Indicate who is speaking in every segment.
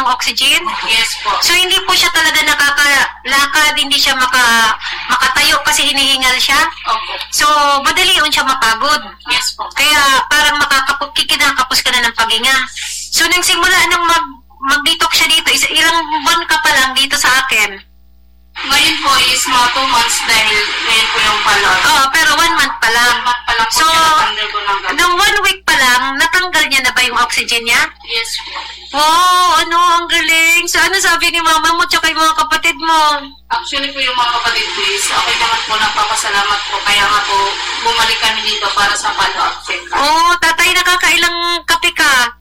Speaker 1: ng oxygen?
Speaker 2: Yes po.
Speaker 1: So, hindi po siya talaga nakakalakad, hindi siya makatayo kasi hinihingal siya?
Speaker 2: Opo.
Speaker 1: So, madali yun siya mapagod?
Speaker 2: Yes po.
Speaker 1: Kaya parang kikinakapos ka na ng paghinga. So, nang simula nung mag-detox siya dito, ilang buwan ka pa lang dito sa akin?
Speaker 2: Ngayon po is mga 2 months dahil ngayon po yung follow-up.
Speaker 1: Oo, pero 1 month pa lang.
Speaker 2: 1 month pa lang po
Speaker 1: So,
Speaker 2: siya natanggal ko ng gamot.
Speaker 1: nung 1 week pa lang, natanggal niya na ba yung oxygen niya?
Speaker 2: Yes po.
Speaker 1: Wow, ang galing. So, ano sabi ni mama mo tsaka yung mga kapatid mo?
Speaker 2: Actually po yung mga kapatid ko is okay naman po, nagpapasalamat po. Kaya nga po, bumalik kami dito para sa follow-up check.
Speaker 1: Oo, tatay, nakakailang kape ka?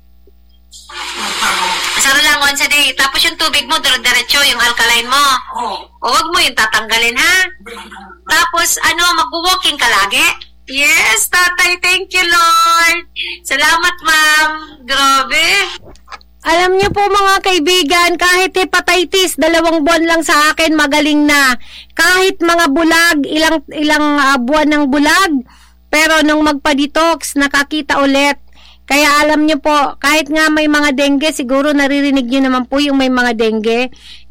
Speaker 1: Saro lang once a day. Tapos yung tubig mo, diretso, yung alkaline mo.
Speaker 2: Oo.
Speaker 1: O, huwag mo yung tatanggalin, ha? Tapos, mag-walking ka lagi? Yes, tatay. Thank you, Lord. Salamat, ma'am. Grabe. Alam niyo po mga kaibigan, kahit hepatitis, 2 buwan lang sa akin, magaling na. Kahit mga bulag, ilang buwan ng bulag, pero nung magpa-detox, nakakita ulit. Kaya alam niyo po, kahit nga may mga dengue, siguro naririnig niyo naman po yung may mga dengue,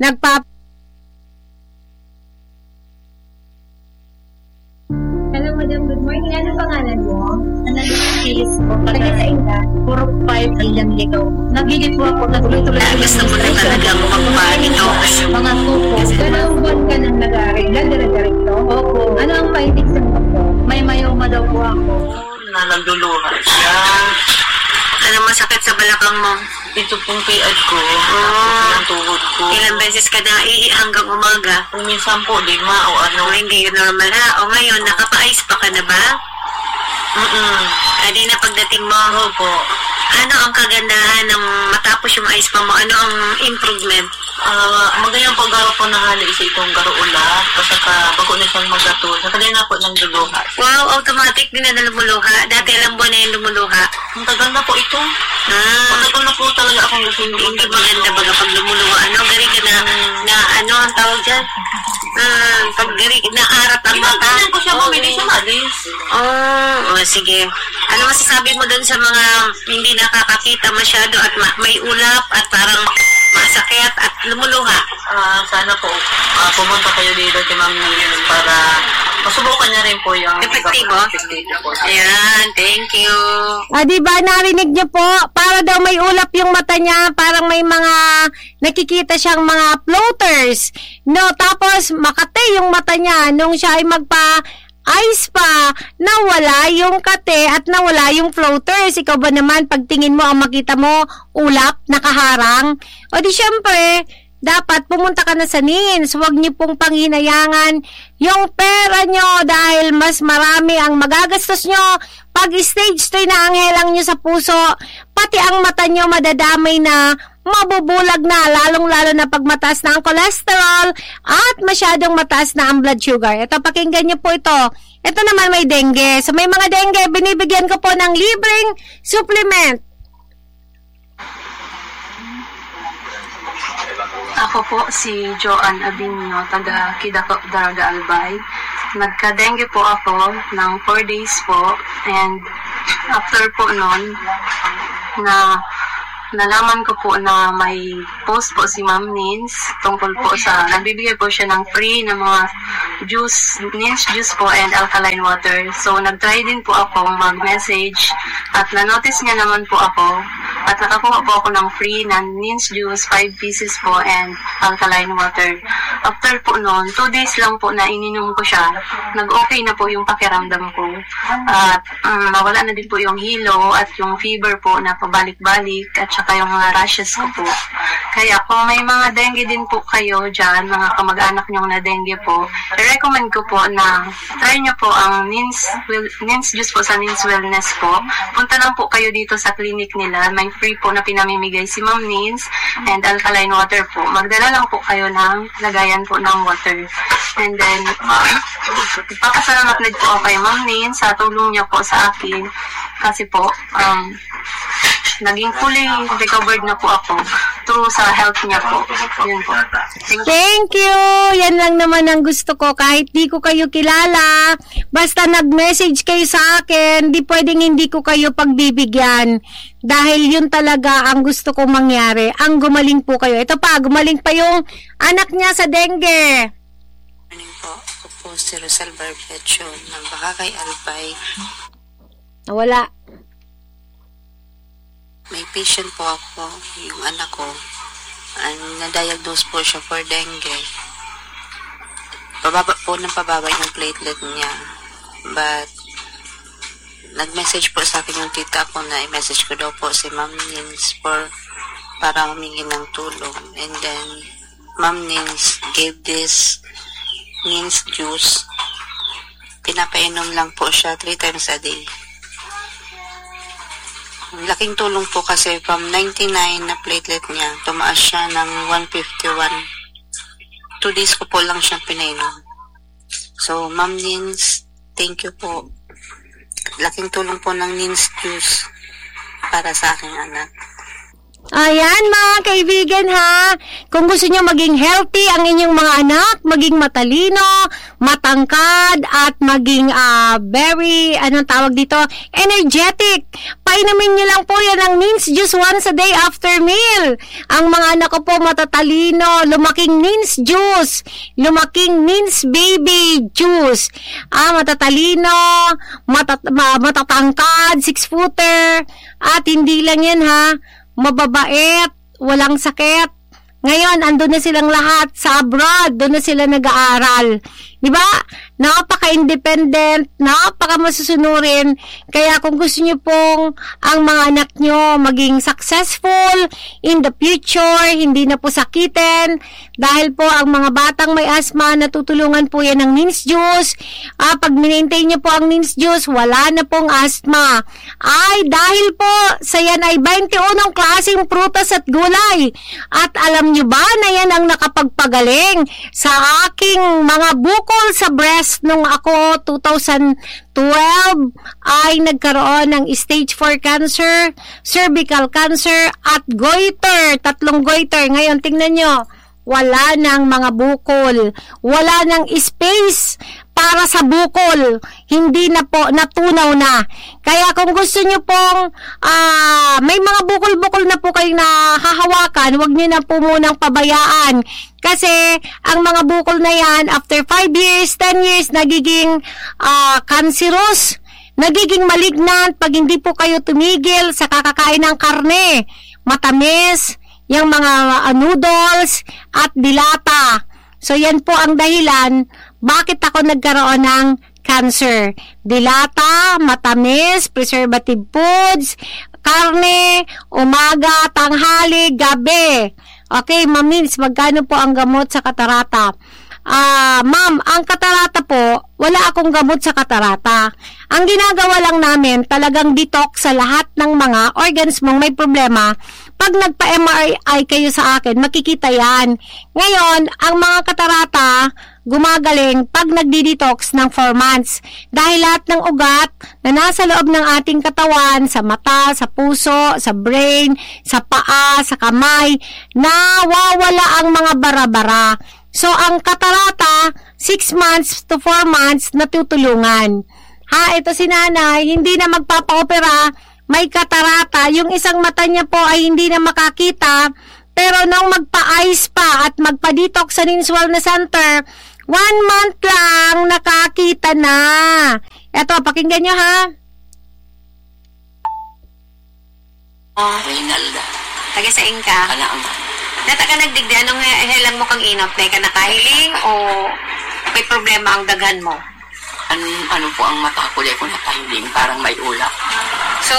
Speaker 1: Hello, madam. Good morning. Ano pangalan mo?
Speaker 3: Analysis po.
Speaker 1: Taga sa Inda?
Speaker 3: Puro 5 ilang ligaw. Nagigit po ako. Nagtuloy-tuloy.
Speaker 1: Gusto mo na talagang magpa-detox.
Speaker 3: Mga tupo.
Speaker 1: 2 buwan ka nang nag-aaral, dire-diretso?
Speaker 3: Opo.
Speaker 1: Ano ang findings ng doktor?
Speaker 3: May mayoma daw po ako.
Speaker 2: Nalagduluhan siya.
Speaker 1: Ano masakit sa balakang mo?
Speaker 2: Ito pong PID ko. Ang tuhod ko.
Speaker 1: Ilang beses ka na hanggang umaga?
Speaker 2: Kung minsan po, 5 o ano.
Speaker 1: Hindi yun normal ha? O ngayon, nakapa-ice pa ka na ba? Di na pagdating mo?
Speaker 2: Opo.
Speaker 1: Ano ang kagandahan ng matapos yung ice pa mo? Ano ang improvement?
Speaker 2: Magayang pag-garo po ng hali sa itong garoula. Kasi bago na siyang magato. Nakali na po ng luluha.
Speaker 1: Wow, automatic din na lumuluha. Dati alam buwan na yung lumuluha.
Speaker 2: Ang tagal na po ito. Matagal na po talaga akong
Speaker 1: Hindi maganda baga pag lumuluha. Gari ka na ano ang tawag dyan? Pag gari, naarat ang mata.
Speaker 2: Pinagdanan ko siya po, hindi siya maalis.
Speaker 1: Sige. Ano masasabi mo dun sa mga hindi nakakakita masyado at may ulap at parang masakit at lumuluha?
Speaker 2: Sana po, pumunta kayo dito kay Ma'am Nils para masubukan niya rin po yung
Speaker 1: Epektibo?
Speaker 2: po.
Speaker 1: Ayan, thank you. Diba, narinig niyo po? Para daw may ulap yung mata niya, parang may mga nakikita siyang mga floaters. No, tapos makate yung mata niya nung siya ay ice pa, nawala yung kate at nawala yung floaters. Ikaw ba naman, pagtingin mo, ang makita mo, ulap, nakaharang? O di syempre, dapat pumunta ka na sa NINS. Huwag niyo pong panghinayangan yung pera nyo dahil mas marami ang magagastos nyo. Pag stage 3 na ang helang nyo sa puso, pati ang mata nyo madadamay na, mabubulag na, lalong-lalo na pag mataas na ang cholesterol at masyadong mataas na ang blood sugar. Ito, pakinggan nyo po ito. Ito naman may dengue. So may mga dengue, binibigyan ko po ng libreng supplement.
Speaker 3: Ako po si Joanne Abinio, taga Kidako, Daraga, Albay. Nagka-dengue po ako ng 4 days po. And after po nun, nalaman ko po na may post po si Ma'am Nins tungkol po sa, nagbibigay po siya ng free na mga juice, Nins juice po and alkaline water. So, nag-try din po ako mag-message at na-notice niya naman po ako at nakakuha po ako ng free na Nins juice, 5 pieces po and alkaline water. After po noon, 2 days lang po na ininom ko siya, nag-okay na po yung pakiramdam ko at nawala na din po yung hilo at yung fever po na pabalik-balik at saka yung mga rashes ko po. Kaya kung may mga dengue din po kayo dyan, mga kamag-anak nyong na dengue po, i-recommend ko po na try nyo po ang Nins juice po sa Nins Wellness po. Punta lang po kayo dito sa clinic nila. May free po na pinamimigay si Ma'am Nins and alkaline water po. Magdala lang po kayo ng lagayan po ng water. And then, papasalamat na po ako kay Ma'am Nins sa tulong niya po sa akin. Kasi po, naging fully recovered na po ako. through sa health niya po. Yun po.
Speaker 1: Thank you! Yan lang naman ang gusto ko. Kahit di ko kayo kilala, basta nag-message kayo sa akin, di pwedeng hindi ko kayo pagbibigyan. Dahil yun talaga ang gusto kong mangyari. Ang gumaling po kayo. Ito pa, gumaling pa yung anak niya sa dengue.
Speaker 4: Morning po. Ako po si Rosal Barbecho ng Bakakay Albay.
Speaker 1: Wala.
Speaker 4: May patient po ako, yung anak ko. Na-diagnose po siya for dengue. Pababa po ng pababa yung platelet niya. But, nag-message po sa akin yung tita ko na i-message ko daw po si Ma'am Nins para humingi ng tulong. And then, Ma'am Nins gave this Nins juice. Pinapainom lang po siya 3 times a day. Laking tulong po kasi from 99 na platelet niya, tumaas siya ng 151. 2 days ko po lang siyang pinainom. So, Ma'am Nins, thank you po. Laking tulong po ng Nins juice para sa aking anak.
Speaker 1: Ayan mga kaibigan ha, kung gusto nyo maging healthy ang inyong mga anak, maging matalino, matangkad, at maging very, anong tawag dito, energetic. Painumin nyo lang po yan ng Nins juice once a day after meal. Ang mga anak ko po matatalino, lumaking Nins juice, lumaking Nins baby juice. Matatalino, matatangkad, 6-footer, at hindi lang yan ha, mababait, walang sakit. Ngayon, andun na silang lahat sa abroad, doon na sila nag-aaral. Diba? Napaka-independent, napaka-masusunurin. Kaya kung gusto nyo pong ang mga anak nyo maging successful in the future, hindi na po sakitin, dahil po ang mga batang may asthma, natutulungan po yan ng Nins juice. Pag minmaintain nyo po ang Nins juice, wala na pong asthma. Ay, dahil po sa yan ay 21 klaseng prutas at gulay. At alam nyo ba na yan ang nakapagpagaling sa aking mga bukol sa breast nung ako 2012 ay nagkaroon ng stage 4 cancer, cervical cancer at goiter, 3 goiter. Ngayon tingnan nyo, wala nang mga bukol, wala nang space para sa bukol, hindi na po, natunaw na. Kaya kung gusto nyo pong may mga bukol-bukol na po kayong nahahawakan, huwag nyo na po munang pabayaan. Kasi ang mga bukol na yan, after 5 years, 10 years, nagiging cancerous, nagiging malignant pag hindi po kayo tumigil sa kakakain ng karne, matamis, yung mga noodles at dilata. So yan po ang dahilan bakit ako nagkaroon ng cancer. Dilata, matamis, preservative foods, karne, umaga, tanghali, gabi. Okay, Ma'am Nins, magkano po ang gamot sa katarata? Ma'am, ang katarata po, wala akong gamot sa katarata. Ang ginagawa lang namin, talagang detox sa lahat ng mga organs mong may problema. Pag nagpa-MRI kayo sa akin, makikita yan. Ngayon, ang mga katarata, gumagaling pag nagdi-detox ng 4 months. Dahil lahat ng ugat na nasa loob ng ating katawan, sa mata, sa puso, sa brain, sa paa, sa kamay, nawawala ang mga bara-bara. So, ang katarata, 6 months to 4 months natutulungan. Ito si nanay, hindi na magpapa-opera, may katarata. Yung isang mata niya po ay hindi na makakita, pero nang magpa-eyes pa at magpa-detox sa Nins Wellness Center, 1 month lang nakakita na. Eto, pakinggan nyo ha.
Speaker 4: Reynalda.
Speaker 2: Taga sa Inka.
Speaker 4: Kalaang.
Speaker 2: Data ka nagdigdi, anong helang mo kang inot? May ka nakahiling o may problema ang daghan mo?
Speaker 4: Ano po ang mata ko ko nakahiling, parang may ulap.
Speaker 2: So,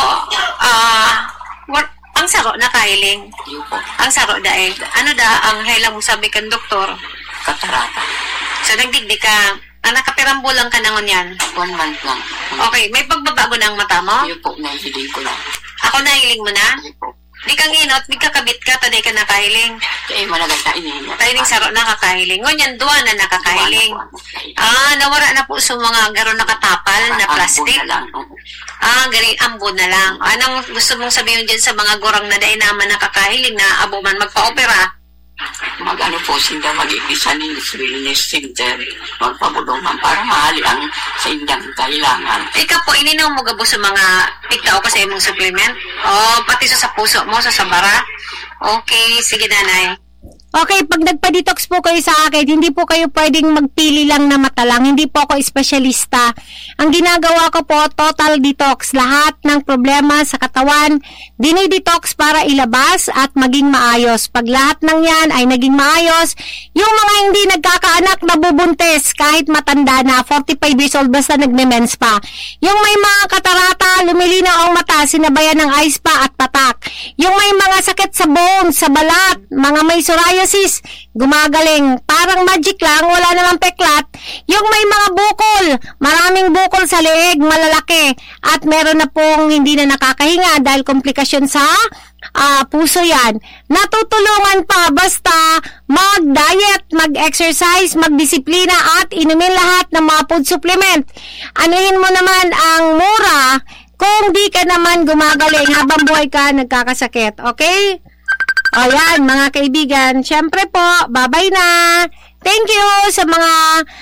Speaker 2: ang saro nakahiling?
Speaker 4: Yun po.
Speaker 2: Ang saro dahil, ano da ang helang mo sabi kang doktor?
Speaker 4: Katarata.
Speaker 2: So, nagdigdi ka, nakapirambulang ka na ngunyan?
Speaker 4: 1 month lang.
Speaker 2: Okay, may pagbabago na ang mata mo?
Speaker 4: Yun po, nahihiling ko lang.
Speaker 2: Ako nahiling mo na?
Speaker 4: Yun po.
Speaker 2: Di kang inot, di ka kabit ka, taday ka nakahiling.
Speaker 4: Kaya malagay na inihinga.
Speaker 2: Tayo saro nakakahiling. Ngunyan, duwa na nakakahiling. Nawara na po sa mga garo nakatapal na plastic.
Speaker 4: Na lang.
Speaker 1: Galing, ambo na lang. Anong gusto mong sabihin dyan sa mga gurang na dahil naman nakakahiling na abo man magpa-opera?
Speaker 5: Mag-ano po sila mag-iisa ni Wellness Center, magpabulungan para mahali ang sa indang kailangan.
Speaker 1: Ikaw po, ininaw mo gabo sa mga ikaw pa sa imong supplement? O, pati sa puso mo, sa sabara? Okay, sige nanay. Okay, pag nagpa-detox po kayo sa akin, hindi po kayo pwedeng magpili lang na mata lang. Hindi po ako espesyalista. Ang ginagawa ko po, total detox. Lahat ng problema sa katawan, dinidetox para ilabas at maging maayos. Pag lahat ng yan ay naging maayos, yung mga hindi nagkakaanak nabubuntis kahit matanda na, 45 years old basta nagme-mens pa. Yung may mga katarata, lumilinaw ang mata, sinabayan ng ice pa at patak. Yung may mga sakit sa bones, sa balat, mga may psoriasis, gumagaling. Parang magic lang, wala namang peklat. Yung may mga bukol, maraming bukol sa leeg, malalaki. At meron na pong hindi na nakakahinga dahil komplikasyon sa puso yan. Natutulungan pa basta mag-diet, mag-exercise, mag-disiplina at inumin lahat ng mga food supplement. Anuhin mo naman ang mura kung di ka naman gumagaling habang buhay ka nagkakasakit. Okay? Ayan, mga kaibigan. Siyempre po, bye-bye na. Thank you sa mga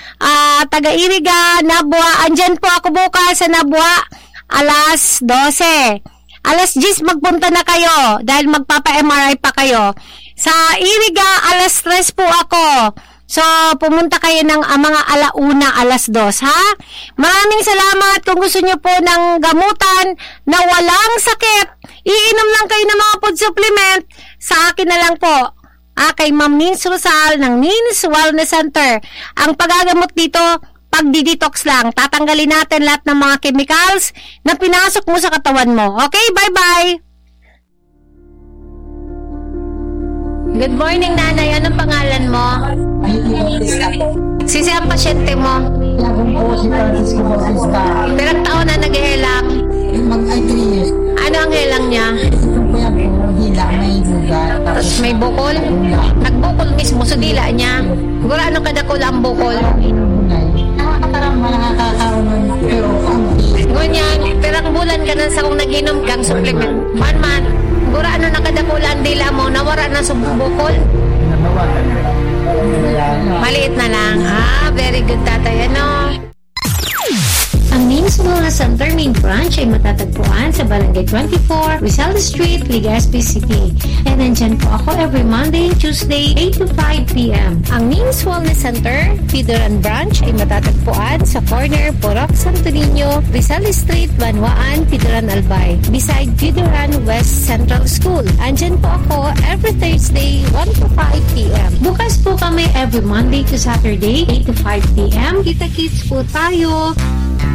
Speaker 1: taga-Iriga, Nabua. Andyan po ako bukas sa Nabua, alas 12. Alas 10 magpunta na kayo dahil magpapa-MRI pa kayo. Sa Iriga, alas 3 po ako. So, pumunta kayo ng mga alauna, alas 2, ha? Maraming salamat kung gusto nyo po ng gamutan na walang sakit. Iinom lang kayo ng mga food supplement. Sa akin na lang po. Kay Ma'am Nins Rosal ng Nins Wellness Center. Ang pagagamot dito, pagdi-detox lang. Tatanggalin natin lahat ng mga chemicals na pinasok mo sa katawan mo. Okay, bye-bye! Good morning, Nanay. Anong pangalan mo? Sisi ang pasyente mo?
Speaker 6: Si Francisco Bautista.
Speaker 1: Perang taon na nag-ihelang?
Speaker 6: Mag-3 years.
Speaker 1: Ano ang helang niya?
Speaker 6: Ito po yan po, dila, may bugat.
Speaker 1: Tapos may bukol? Nagbukol mismo sa dila niya? Siguro anong kadakol ang bukol?
Speaker 6: Nakakatarama, nakakakaroon. Pero konti.
Speaker 1: Ngunyan, perang bulan ka na sa kung nag-inom kang supplement. Man. Siguro ano nakadakol ang dila mo? Nawara na sa bukol? Maliit na lang. Very good, tatay. Ano? Ang Nins Wellness Center main branch ay matatagpuan sa Barangay 24, Rizal Street, Legazpi City. And nandyan po ako every Monday and Tuesday, 8 to 5 p.m. Ang Nins Wellness Center, Fidoran Branch ay matatagpuan sa corner Porok Santo Niño, Rizal Street, Banwaan, Fidoran Albay, beside Fidoran West Central School. Andyan po ako every Thursday, 1 to 5 p.m. Bukas po kami every Monday to Saturday, 8 to 5 p.m. Kita-kits po tayo!